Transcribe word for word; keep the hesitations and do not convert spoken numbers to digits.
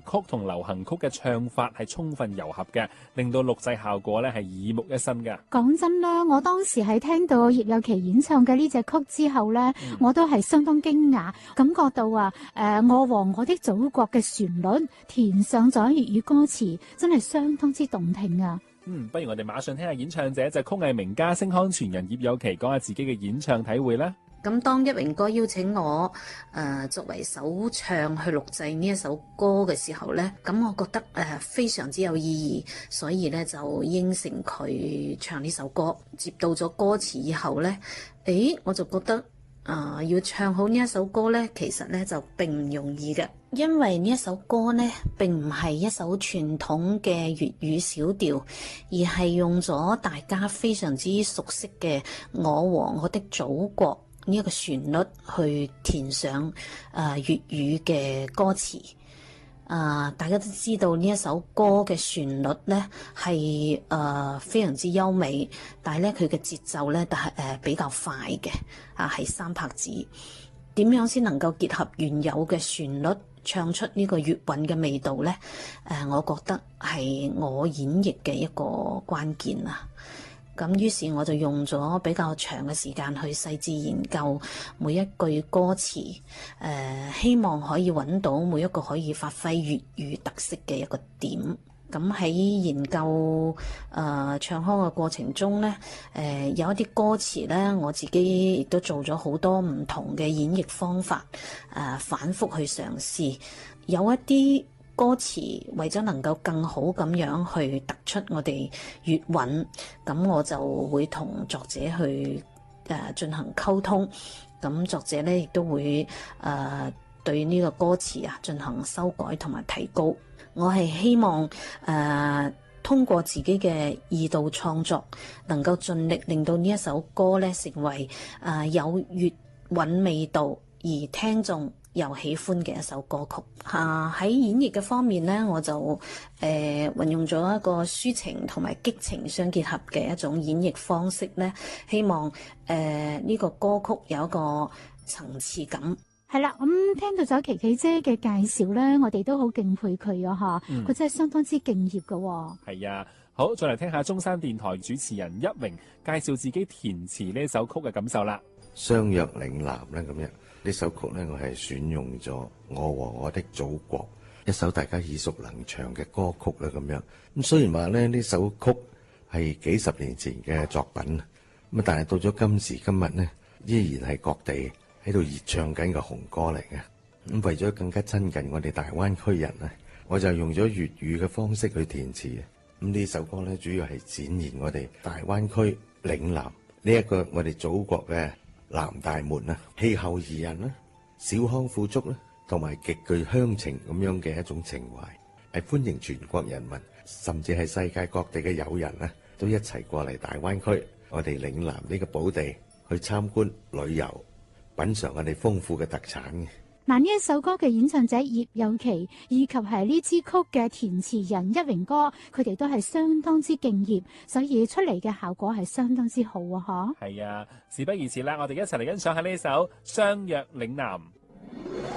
曲同流行曲嘅唱法係充分糅合嘅，令到錄製效果咧係耳目一新嘅。 講真啦，我當時係聽到葉有琪演唱嘅呢隻曲之後咧，嗯、我都係相當驚訝，感覺到啊，誒、呃，我和我的祖國嘅旋律填上咗粵語歌詞，真係相當之動聽啊！ 嗯，不如我哋馬上聽下演唱者就係曲藝名家星康傳人葉有琪講下自己嘅演唱體會啦。 咁當一榮哥邀請我誒、呃、作為首唱去錄製呢一首歌嘅時候呢，咁我覺得誒、呃、非常之有意義，所以呢就應承佢唱呢首歌。接到咗歌詞以後呢，誒我就覺得啊、呃、要唱好呢一首歌呢，其實呢就並唔容易嘅，因為呢一首歌呢並唔係一首傳統嘅粵語小調，而係用咗大家非常之熟悉嘅《我和我的祖國》呢一個旋律去填上誒粵語嘅歌詞。啊、呃，大家都知道呢一首歌嘅旋律咧係誒非常之優美，但係咧佢嘅節奏咧但係誒比較快嘅，啊係三拍子。點樣先能夠結合原有嘅旋律，唱出呢個粵韻嘅味道咧？誒、呃，我覺得係我演繹嘅一個關鍵啊！咁於是我就用咗比較長嘅時間去細緻研究每一句歌詞，誒、呃、希望可以揾到每一個可以發揮粵語特色嘅一個點。咁喺研究誒、呃、唱腔嘅過程中呢，誒、呃、有一啲歌詞呢，我自己亦都做咗好多唔同嘅演繹方法，誒、呃、反覆去嘗試，有一啲歌詞為咗能夠更好咁樣去突出我哋粵韻，咁我就會同作者去誒進行溝通，咁作者咧亦都會誒、呃、對呢個歌詞啊進行修改同埋提高。我係希望誒、呃、通過自己嘅二度創作，能夠盡力令到呢一首歌咧成為誒、呃、有粵韻味道而聽眾又喜歡嘅一首歌曲。啊，喺演繹嘅方面呢，我就誒、呃、運用咗一個抒情同埋激情相結合嘅一種演繹方式呢，希望誒呢、呃這個歌曲有一個層次感。 係啦，咁、嗯、聽到咗琪琪姐嘅介紹咧，我哋都好敬佩佢啊！吓、嗯，佢真係相當之敬業噶。 係啊，好，再嚟聽下中山電台主持人一榮介紹自己填詞呢首曲嘅感受啦。 相約嶺南咧，咁樣呢首曲咧，我係選用咗《我和我的祖國》，一首大家耳熟能詳嘅歌曲啦，咁樣。咁雖然話咧呢首曲係幾十年前嘅作品，咁但係到咗今時今日呢，依然係各地喺度熱唱緊嘅紅歌嚟嘅。咁為咗更加親近我哋大灣區人咧，我就用咗粵語嘅方式去填詞。咁呢首歌咧，主要係展現我哋大灣區嶺南呢一個我哋祖國嘅南大門啊，氣候宜人啦，小康富足啦，同埋極具鄉情咁樣嘅一種情懷，係歡迎全國人民，甚至係世界各地嘅友人啊，都一齊過嚟大灣區，我哋嶺南呢個寶地去參觀旅遊，品嘗我哋豐富嘅特產嘅。 嗱，呢一首歌嘅演唱者葉有琪，以及係呢支曲嘅填詞人一榮哥，佢哋都係相當之敬業，所以出嚟嘅效果係相當之好啊！嗬， 係啊，事不宜遲啦，我哋一齊嚟欣賞下呢首《相約嶺南》。